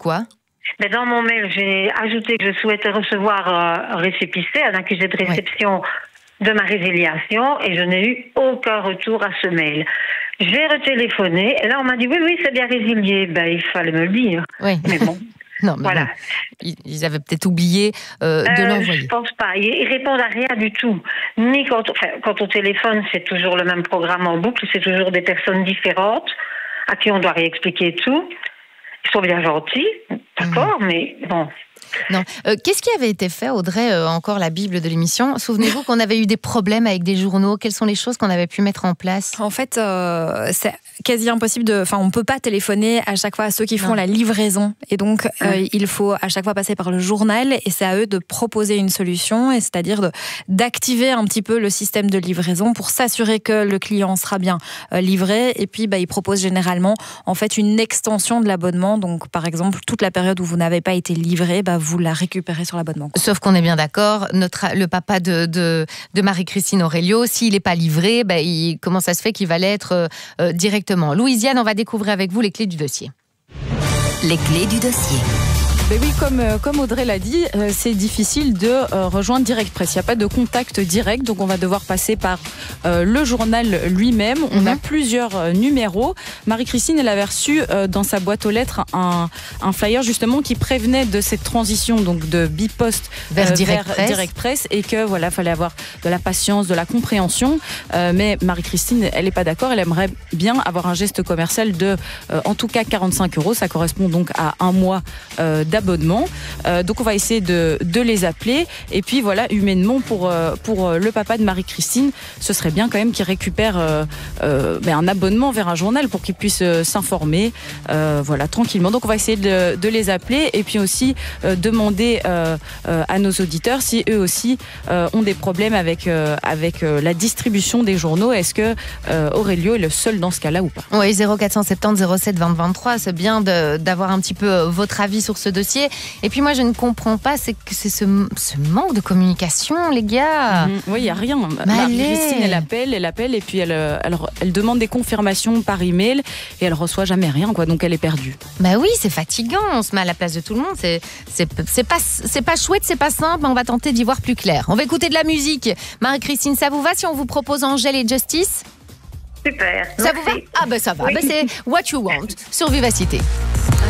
quoi? Mais dans mon mail, j'ai ajouté que je souhaitais recevoir un récépissé, un accusé de réception de ma résiliation, et je n'ai eu aucun retour à ce mail. J'ai retéléphoné, et là on m'a dit oui, c'est bien résilié. Ben, il fallait me le dire. Oui. Mais bon. Non, mais voilà. Bon, ils avaient peut-être oublié de l'envoyer. Je pense pas. Ils répondent à rien du tout. Ni quand on téléphone, c'est toujours le même programme en boucle, c'est toujours des personnes différentes à qui on doit réexpliquer tout. Ils sont bien gentils, d'accord, mais bon. Non. Qu'est-ce qui avait été fait, Audrey, encore la Bible de l'émission? Souvenez-vous qu'on avait eu des problèmes avec des journaux. Quelles sont les choses qu'on avait pu mettre en place? En fait, c'est quasi impossible on peut pas téléphoner à chaque fois à ceux qui font la livraison. Et donc, il faut à chaque fois passer par le journal, et c'est à eux de proposer une solution, et c'est-à-dire d'activer un petit peu le système de livraison pour s'assurer que le client sera bien livré. Et puis, ils proposent généralement, en fait, une extension de l'abonnement. Donc, par exemple, toute la période où vous n'avez pas été livré, vous la récupérez sur l'abonnement. Sauf qu'on est bien d'accord, le papa de Marie-Christine Aurelio, s'il n'est pas livré, comment ça se fait qu'il va l'être directement? Louisiane, on va découvrir avec vous les clés du dossier. Les clés du dossier. Mais oui, comme Audrey l'a dit, c'est difficile de rejoindre Direct Press. Il n'y a pas de contact direct, donc on va devoir passer par le journal lui-même. On a plusieurs numéros. Marie-Christine, elle avait reçu dans sa boîte aux lettres un flyer justement qui prévenait de cette transition donc de Bipost vers Direct Press, et que fallait avoir de la patience, de la compréhension. Mais Marie-Christine, elle n'est pas d'accord. Elle aimerait bien avoir un geste commercial de, en tout cas, 45 €. Ça correspond donc à un mois d'abonnement. Donc on va essayer de les appeler, et puis humainement pour le papa de Marie-Christine, ce serait bien quand même qu'il récupère un abonnement vers un journal pour qu'il puisse s'informer tranquillement. Donc on va essayer de les appeler, et puis aussi demander à nos auditeurs si eux aussi ont des problèmes avec la distribution des journaux. Est-ce que Aurelio est le seul dans ce cas-là ou pas? Oui, 0470 07 20 23, c'est bien d'avoir un petit peu votre avis sur ce dossier. Et puis moi, je ne comprends pas, c'est ce manque de communication, les gars. Oui, il n'y a rien. Marie-Christine, elle appelle, et puis elle demande des confirmations par email, et elle reçoit jamais rien, quoi. Donc elle est perdue. Oui, c'est fatigant. On se met à la place de tout le monde. C'est pas chouette, c'est pas simple, mais on va tenter d'y voir plus clair. On va écouter de la musique. Marie-Christine, ça vous va si on vous propose Angèle et Justice? Super. Ça vous va? Ça va. Oui. C'est What You Want sur Vivacité.